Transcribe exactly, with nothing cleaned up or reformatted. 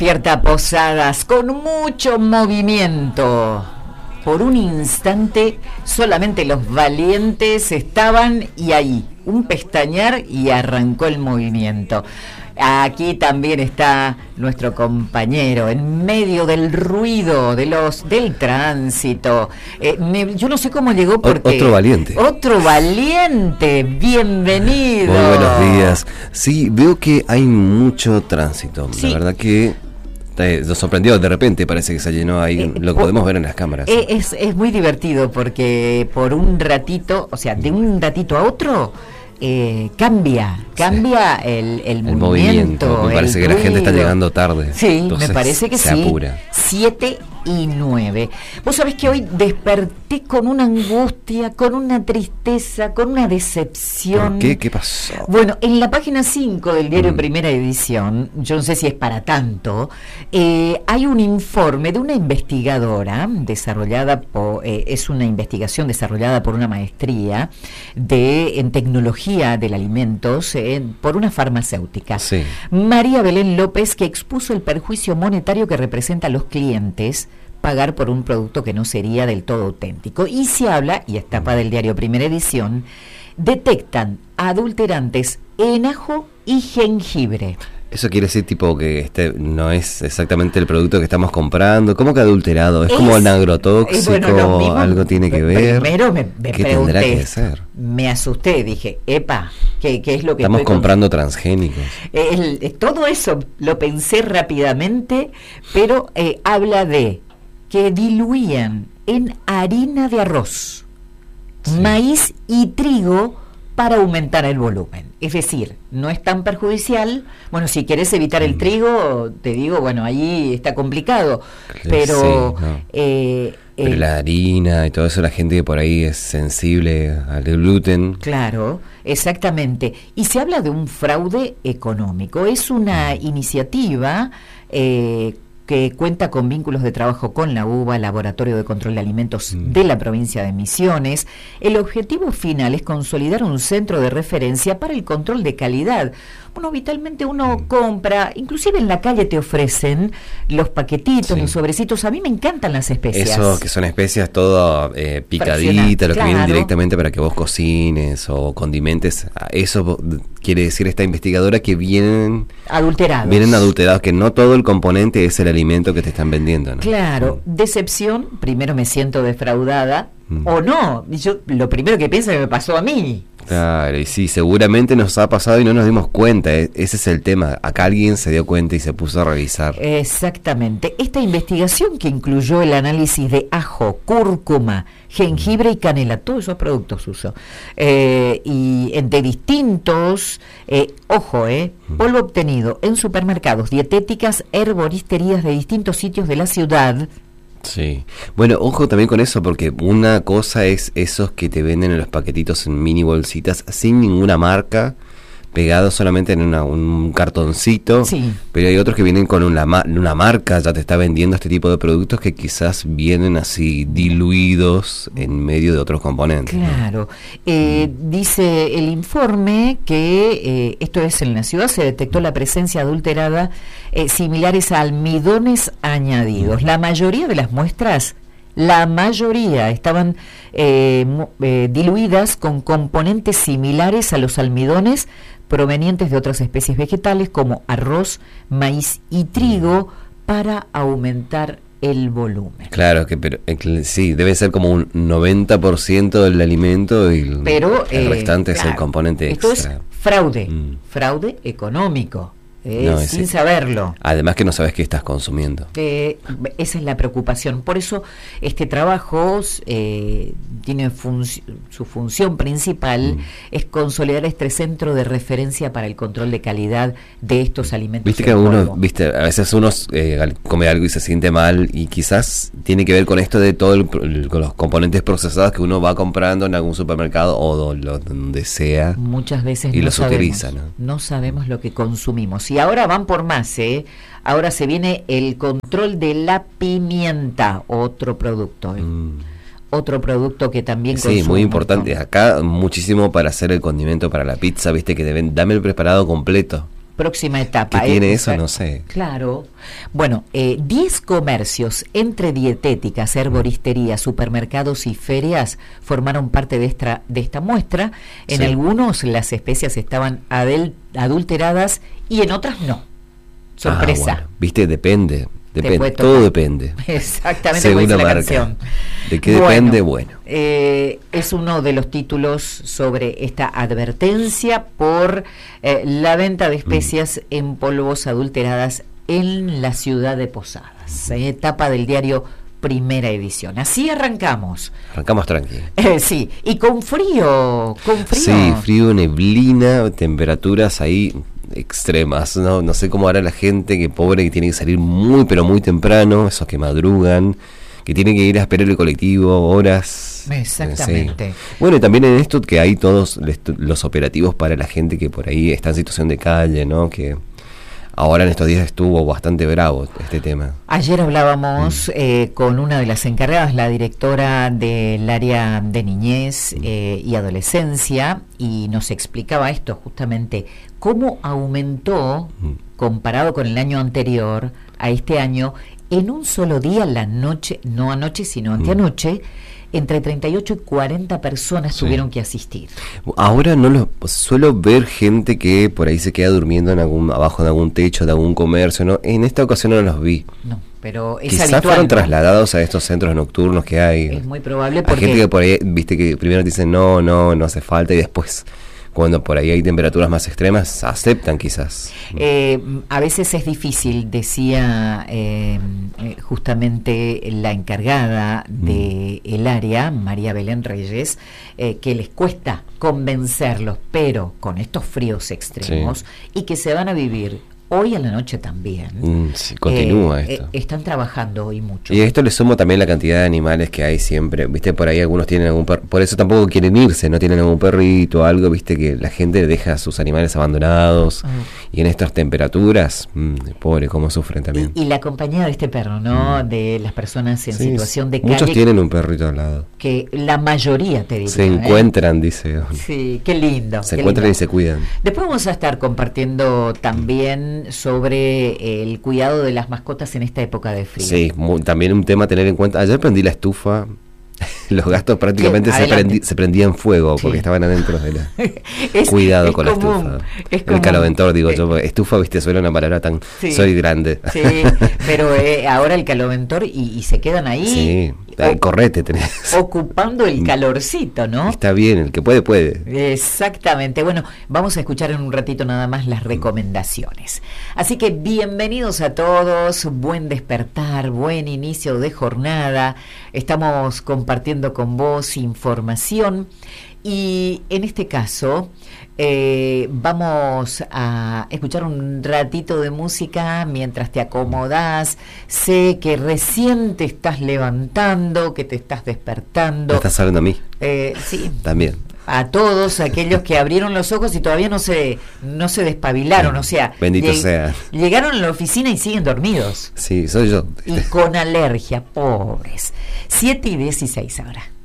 despierta Posadas con mucho movimiento. Por un instante solamente los valientes estaban y ahí, un pestañear y arrancó el movimiento. Aquí también está nuestro compañero en medio del ruido de los del tránsito. Eh, me, yo no sé cómo llegó porque o, otro valiente. Otro valiente, bienvenido. Muy buenos días. Sí, veo que hay mucho tránsito. Sí. La verdad que nos sorprendió, de repente parece que se llenó ahí, eh, lo podemos ver en las cámaras. Eh, es, es muy divertido porque por un ratito, o sea, de un ratito a otro, eh, cambia, cambia sí. el, el, el movimiento. movimiento me parece que ruido. La gente está llegando tarde. Sí, me parece que se sí. apura. Siete y nueve. Vos sabés que hoy desperté con una angustia, con una tristeza, con una decepción. ¿Por qué? ¿Qué pasó? Bueno, en la página cinco del diario mm. Primera Edición, yo no sé si es para tanto, eh, hay un informe de una investigadora desarrollada por, eh, es una investigación desarrollada por una maestría de en tecnología del alimentos eh, por una farmacéutica. Sí. María Belén López, que expuso el perjuicio monetario que representa a los clientes pagar por un producto que no sería del todo auténtico. Y se habla, y es tapa del diario Primera Edición, detectan adulterantes en ajo y jengibre. Eso quiere decir tipo que este no es exactamente el producto que estamos comprando. ¿Cómo que adulterado? ¿Es, es como un agrotóxico? Eh, bueno, mismo, ¿algo tiene que ver? Primero me, me ¿Qué pregunté, tendrá que ser? Me asusté, dije, epa, ¿qué, qué es lo que estamos estoy comprando con... transgénicos? El, el, todo eso lo pensé rápidamente, pero eh, habla de que diluían en harina de arroz, sí. maíz y trigo para aumentar el volumen. Es decir, no es tan perjudicial. Bueno, si querés evitar el trigo, te digo, bueno, ahí está complicado. Pero, sí, no. eh, pero eh, la harina y todo eso, la gente que por ahí es sensible al gluten. Claro, exactamente. Y se habla de un fraude económico. Es una iniciativa eh, que cuenta con vínculos de trabajo con la U B A, Laboratorio de Control de Alimentos mm. de la provincia de Misiones. El objetivo final es consolidar un centro de referencia para el control de calidad. Bueno, habitualmente uno mm. compra, inclusive en la calle te ofrecen los paquetitos, sí. los sobrecitos. A mí me encantan las especias. Eso, que son especias todo eh, picaditas, lo que claro. vienen directamente para que vos cocines o condimentes. Eso quiere decir esta investigadora que vienen adulterados. Vienen adulterados, que no todo el componente es el alimento que te están vendiendo, ¿no? Claro, mm. decepción, primero me siento defraudada, mm. o no, yo lo primero que pienso es que me pasó a mí. Claro, y sí, seguramente nos ha pasado y no nos dimos cuenta, eh, ese es el tema, acá alguien se dio cuenta y se puso a revisar. Exactamente, esta investigación que incluyó el análisis de ajo, cúrcuma, jengibre y canela, todos esos productos uso, eh, y de distintos, eh, ojo, eh, polvo obtenido en supermercados, dietéticas, herboristerías de distintos sitios de la ciudad. Sí, bueno, ojo también con eso, porque una cosa es esos que te venden en los paquetitos en mini bolsitas sin ninguna marca, pegados solamente en una, un cartoncito, sí. pero hay otros que vienen con una, una marca, ya te está vendiendo este tipo de productos que quizás vienen así diluidos en medio de otros componentes. Claro, ¿no? eh, mm. dice el informe que, eh, esto es en la ciudad, se detectó la presencia adulterada eh, similares a almidones añadidos. Mm. La mayoría de las muestras, la mayoría estaban eh, eh, diluidas con componentes similares a los almidones provenientes de otras especies vegetales como arroz, maíz y trigo para aumentar el volumen. Claro, que pero eh, sí, debe ser como un noventa por ciento del alimento y el, pero, el eh, restante claro, es el componente esto extra. Esto es fraude, mm. fraude económico. Eh, no, sin sí. saberlo. Además que no sabes qué estás consumiendo. Eh, esa es la preocupación. Por eso este trabajo eh, tiene func- su función principal mm. es consolidar este centro de referencia para el control de calidad de estos alimentos. Viste que uno, viste, a veces uno eh, come algo y se siente mal y quizás tiene que ver con esto de todo el, el, con los componentes procesados que uno va comprando en algún supermercado o do, lo, donde sea. Muchas veces y no los sabemos, utiliza, ¿no? no sabemos lo que consumimos. Y ahora van por más, ¿eh? Ahora se viene el control de la pimienta, otro producto, ¿eh? Mm. Otro producto que también sí, consumo. Muy importante. Acá muchísimo para hacer el condimento para la pizza, viste que deben, dame el preparado completo. próxima etapa. ¿Qué tiene ¿eh? eso? No sé. Claro. Bueno, eh, diez comercios entre dietéticas, herboristerías, supermercados y ferias formaron parte de esta, de esta muestra. En Sí. algunos las especias estaban adel- adulteradas y en otras no. Sorpresa. Ah, bueno. Viste, depende. Depende, puede todo tocar. depende. Exactamente, Según como dice la la marca. canción. ¿De qué depende? Bueno. Eh, es uno de los títulos sobre esta advertencia por eh, la venta de especias mm. en polvos adulteradas en la ciudad de Posadas. Eh, etapa del diario Primera Edición. Así arrancamos. Arrancamos tranqui. Eh, sí, y con frío, con frío. Sí, frío, neblina, temperaturas ahí extremas, ¿no? No sé cómo hará la gente que pobre que tiene que salir muy pero muy temprano, esos que madrugan, que tienen que ir a esperar el colectivo horas. Exactamente. Sí. Bueno, y también en esto que hay todos los operativos para la gente que por ahí está en situación de calle, ¿no? Que ahora en estos días estuvo bastante bravo este tema. Ayer hablábamos mm. eh, con una de las encargadas, la directora del área de niñez eh, y adolescencia, y nos explicaba esto justamente, cómo aumentó, mm. comparado con el año anterior, a este año, en un solo día, la noche, no anoche, sino anteanoche, mm. entre treinta y ocho y cuarenta personas sí. tuvieron que asistir. Ahora no lo suelo ver gente que por ahí se queda durmiendo en algún abajo de algún techo de algún comercio, ¿no? En esta ocasión no los vi. No, pero es quizás habitual, fueron ¿no? trasladados a estos centros nocturnos que hay. Es muy probable porque hay gente que por ahí, viste, que primero dicen no, no, no hace falta y después cuando por ahí hay temperaturas más extremas, aceptan quizás. Eh, a veces es difícil, decía eh, justamente la encargada del mm. área, María Belén Reyes, eh, que les cuesta convencerlos, pero con estos fríos extremos, sí. y que se van a vivir hoy a la noche también. Mm, sí, continúa eh, esto. Eh, están trabajando hoy mucho. Y a esto le sumo también la cantidad de animales que hay siempre. Viste, por ahí algunos tienen algún perro. Por eso tampoco quieren irse, no tienen algún perrito o algo. Viste que la gente deja a sus animales abandonados. Mm. Y en estas temperaturas, mmm, pobre, cómo sufren también. Y, y la compañía de este perro, ¿no? Mm. De las personas en sí, situación de calle. Muchos tienen un perrito al lado. Que la mayoría, te diría. Se encuentran, ¿eh? dice. Sí, qué lindo. Se qué encuentran lindo. y se cuidan. Después vamos a estar compartiendo también sobre el cuidado de las mascotas en esta época de frío. Sí, muy, también un tema a tener en cuenta. Ayer prendí la estufa, los gastos prácticamente se, prendi, se prendían fuego porque sí. estaban adentro de la... es, Cuidado es con común, la estufa. Es el caloventor, digo eh, yo, estufa, viste, suena una palabra tan... Sí, soy grande. Sí, pero eh, ahora el caloventor y, y se quedan ahí... Sí, o, correte tenés. Ocupando el calorcito, ¿no? Está bien, el que puede, puede. Exactamente. Bueno, vamos a escuchar en un ratito nada más las recomendaciones. Así que bienvenidos a todos, buen despertar, buen inicio de jornada. Estamos compartiendo con vos información y en este caso eh, vamos a escuchar un ratito de música mientras te acomodás. Sé que recién te estás levantando, que te estás despertando. ¿Me estás hablando a mí? Eh, sí. También. A todos aquellos que abrieron los ojos y todavía no se no se despabilaron, o sea, bendito sea. Llegaron a la oficina y siguen dormidos. Sí, soy yo. Y con alergia, pobres. siete y dieciséis ahora.